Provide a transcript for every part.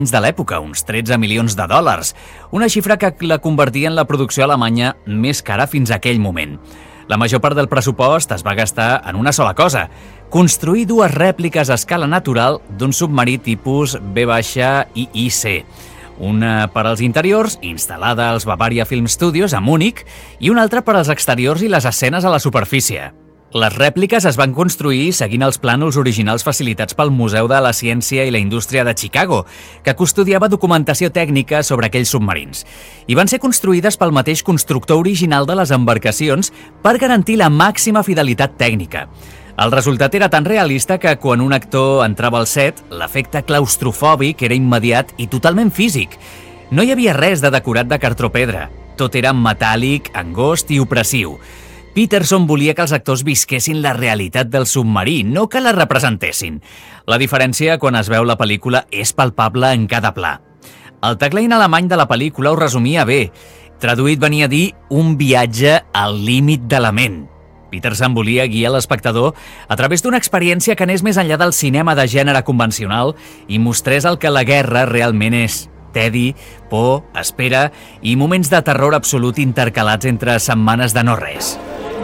de l'època, uns 13 milions de dòlars, una xifra que la convertia en la producció alemanya més cara fins a aquell moment. La major part del pressupost es va gastar en una sola cosa: construir dues rèpliques a escala natural d'un submarí tipus V-IIC. Una per als interiors, instal·lada als Bavaria Film Studios a Múnich, i una altra per als exteriors i les escenes a la superfície. Les rèpliques es van construir seguint els plànols originals facilitats pel Museu de la Ciència i la Indústria de Chicago, que custodiava documentació tècnica sobre aquells submarins, i van ser construïdes pel mateix constructor original de les embarcacions per garantir la màxima fidelitat tècnica. El resultat era tan realista que quan un actor entrava al set, l'efecte claustrofòbic era immediat i totalment físic. No hi havia res de decorat de cartró pedra, tot era metàl·lic, angost i opressiu. Peterson volia que els actors visquessin la realitat del submarí, no que la representessin. La diferència, quan es veu la pel·lícula, és palpable en cada pla. El tagline alemany de la pel·lícula ho resumia bé. Traduït venia a dir un viatge al límit de la ment. Peterson volia guiar l'espectador a través d'una experiència que anés més enllà del cinema de gènere convencional i mostrés el que la guerra realment és: tedi, por, espera i moments de terror absolut intercalats entre setmanes de no res.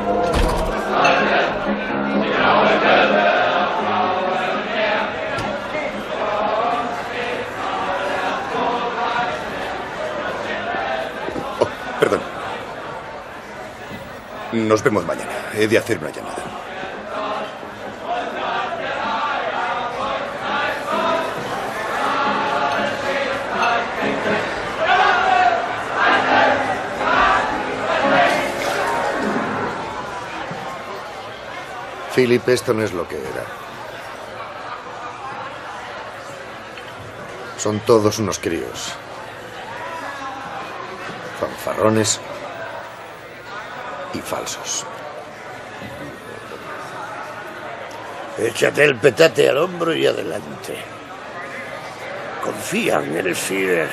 Perdón. Nos vemos mañana. He de hacer una llamada. Philip, esto no es lo que era. Son todos unos críos. Fanfarrones y falsos. Échate el petate al hombro y adelante. Confía en el Führer.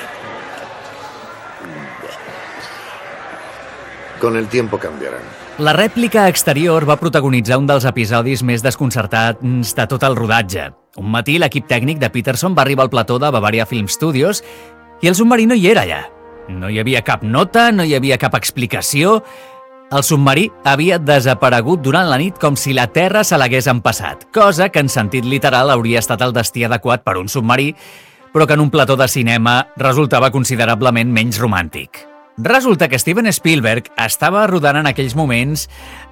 Con el tiempo cambiarán. La rèplica exterior va protagonitzar un dels episodis més desconcertants de tot el rodatge. Un matí, l'equip tècnic de Peterson va arribar al plató de Bavaria Film Studios i el submarí no hi era allà. No hi havia cap nota, no hi havia cap explicació. El submarí havia desaparegut durant la nit com si la Terra se l'hagués empassat, cosa que en sentit literal hauria estat el destí adequat per un submarí, però que en un plató de cinema resultava considerablement menys romàntic. Resulta que Steven Spielberg estava rodant en aquells moments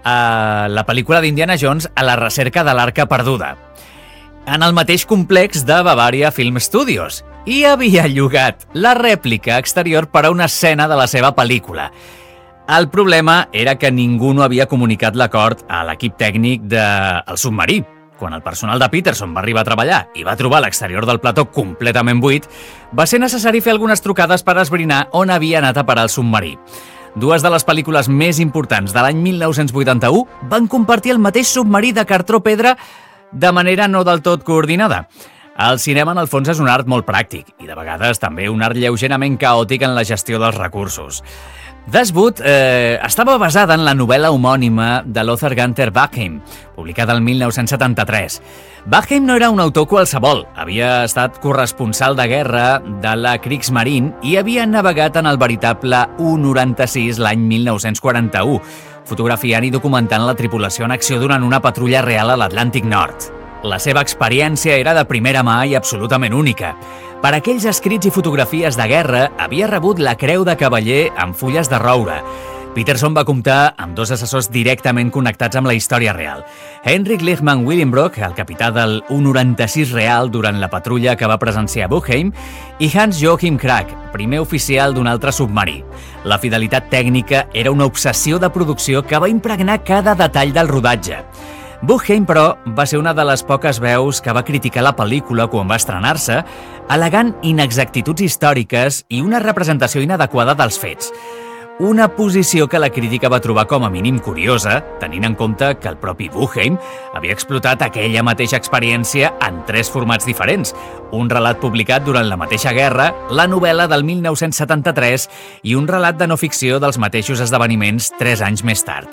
la pel·lícula d'Indiana Jones a la recerca de l'Arca Perduda, en el mateix complex de Bavaria Film Studios, i havia llogat la rèplica exterior per a una escena de la seva pel·lícula. El problema era que ningú no havia comunicat l'acord a l'equip tècnic del submarí. Quan el personal de Peterson va arribar a treballar i va trobar l'exterior del plató completament buit, va ser necessari fer algunes trucades per esbrinar on havia anat a parar el submarí. Dues de les pel·lícules més importants de l'any 1981 van compartir el mateix submarí de cartró pedra de manera no del tot coordinada. El cinema, en el fons, és un art molt pràctic i, de vegades, també un art lleugerament caòtic en la gestió dels recursos. Das Boot estava basada en la novel·la homònima de Lothar Gunther Wackheim, publicada el 1973. Wackheim no era un autor qualsevol, havia estat corresponsal de guerra de la Kriegsmarine i havia navegat en el veritable U-96 l'any 1941, fotografiant i documentant la tripulació en acció durant una patrulla real a l'Atlàntic Nord. La seva experiència era de primera mà i absolutament única. Per aquells escrits i fotografies de guerra havia rebut la Creu de Cavaller amb fulles de roure. Peterson va comptar amb dos assessors directament connectats amb la història real. Heinrich Lichtmann Willenbrock, el capità del U-96 real durant la patrulla que va presenciar Buchheim, i Hans-Joachim Krag, primer oficial d'un altre submarí. La fidelitat tècnica era una obsessió de producció que va impregnar cada detall del rodatge. Buchheim, però, va ser una de les poques veus que va criticar la pel·lícula quan va estrenar-se, al·legant inexactituds històriques i una representació inadequada dels fets. Una posició que la crítica va trobar com a mínim curiosa, tenint en compte que el propi Buchheim havia explotat aquella mateixa experiència en 3 formats diferents: un relat publicat durant la mateixa guerra, la novel·la del 1973 i un relat de no ficció dels mateixos esdeveniments 3 anys més tard.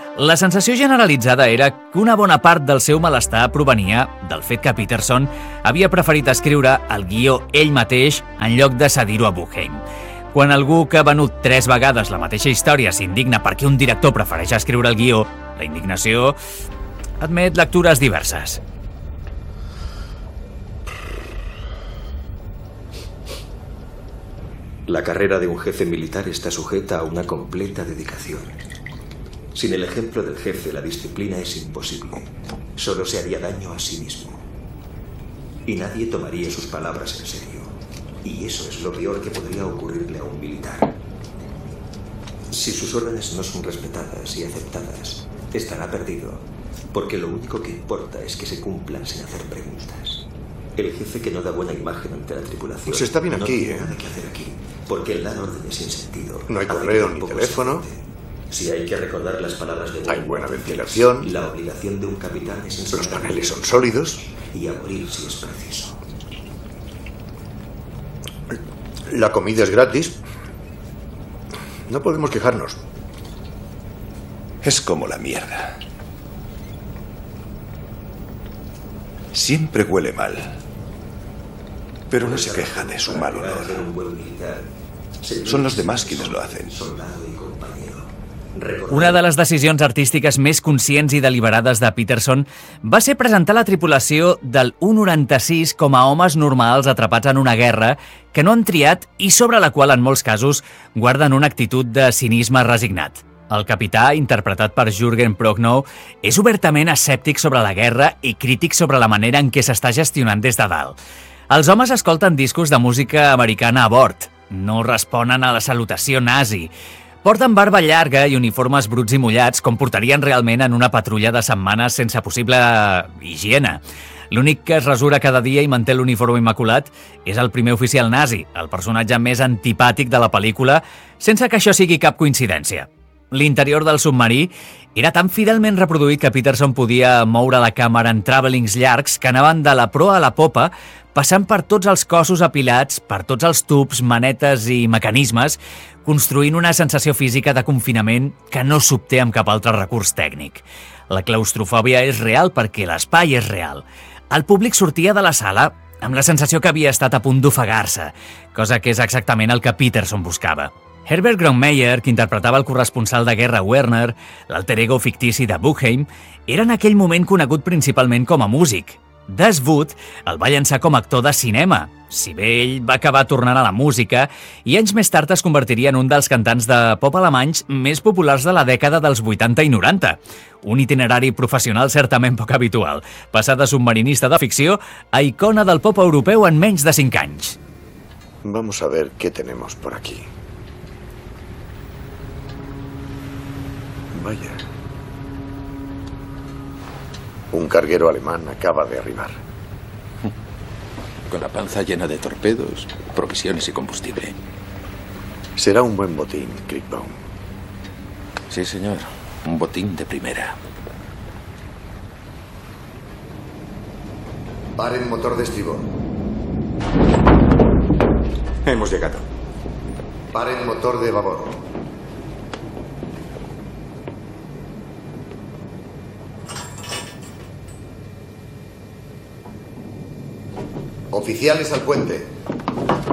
La sensació generalitzada era que una bona part del seu malestar provenia del fet que Peterson havia preferit escriure el guió ell mateix en lloc de cedir-ho a Buchheim. Quan algú que ha venut 3 vegades la mateixa història s'indigna perquè un director prefereix escriure el guió, la indignació admet lectures diverses. La carrera de un jefe militar está sujeta a una completa dedicación. Sin el ejemplo del jefe, la disciplina es imposible. Solo se haría daño a sí mismo. Y nadie tomaría sus palabras en serio. Y eso es lo peor que podría ocurrirle a un militar. Si sus órdenes no son respetadas y aceptadas, estará perdido. Porque lo único que importa es que se cumplan sin hacer preguntas. El jefe que no da buena imagen ante la tripulación... Se está bien no aquí, tiene nada que hacer aquí. Porque el dar órdenes sin sentido... No hay hace correo que ni tampoco teléfono. se acepte. Si hay que recordar las palabras de... Hay buena ventilación. La obligación de un capitán es enseñar... Los paneles son sólidos. Y a morir si es preciso. La comida es gratis. No podemos quejarnos. Es como la mierda. Siempre huele mal. Pero no se queja de su mal olor. Son los demás quienes lo hacen. Una de les decisions artístiques més conscients i deliberades de Peterson va ser presentar la tripulació del U-96 com a homes normals atrapats en una guerra que no han triat i sobre la qual, en molts casos, guarden una actitud de cinisme resignat. El capità, interpretat per Jürgen Prochnow, és obertament escèptic sobre la guerra i crític sobre la manera en què s'està gestionant des de dalt. Els homes escolten discos de música americana a bord, no responen a la salutació nazi, porten barba llarga i uniformes bruts i mullats com portarien realment en una patrulla de setmanes sense possible higiene. L'únic que es rasura cada dia i manté l'uniforme immaculat és el primer oficial nazi, el personatge més antipàtic de la pel·lícula, sense que això sigui cap coincidència. L'interior del submarí era tan fidelment reproduït que Peterson podia moure la càmera en travelings llargs que anaven de la proa a la popa, passant per tots els cossos apilats, per tots els tubs, manetes i mecanismes, construint una sensació física de confinament que no s'obté amb cap altre recurs tècnic. La claustrofòbia és real perquè l'espai és real. El públic sortia de la sala amb la sensació que havia estat a punt d'ofegar-se, cosa que és exactament el que Peterson buscava. Herbert Grönemeyer, que interpretava el corresponsal de guerra Werner, l'alter ego fictici de Buchheim, era en aquell moment conegut principalment com a músic. Das Wood el va llançar com a actor de cinema, si bé ell va acabar tornant a la música i anys més tard es convertiria en un dels cantants de pop alemanys més populars de la dècada dels 80 i 90. Un itinerari professional certament poc habitual, passar de submarinista de ficció a icona del pop europeu en menys de 5 anys. Vamos a ver qué tenemos por aquí. Vaya. Un carguero alemán acaba de arribar. Con la panza llena de torpedos, provisiones y combustible. Será un buen botín, Crickbaum. Sí, señor. Un botín de primera. Paren motor de estribor. Hemos llegado. Paren motor de babor. Oficiales al puente.